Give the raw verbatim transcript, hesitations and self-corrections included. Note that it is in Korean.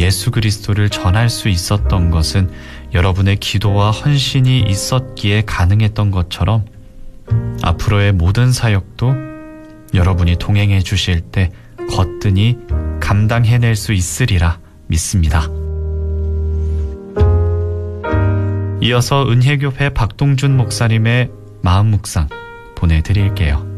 예수 그리스도를 전할 수 있었던 것은 여러분의 기도와 헌신이 있었기에 가능했던 것처럼 앞으로의 모든 사역도 여러분이 동행해 주실 때 거뜬히 감당해낼 수 있으리라 믿습니다. 이어서 은혜교회 박동준 목사님의 마음 묵상 보내드릴게요.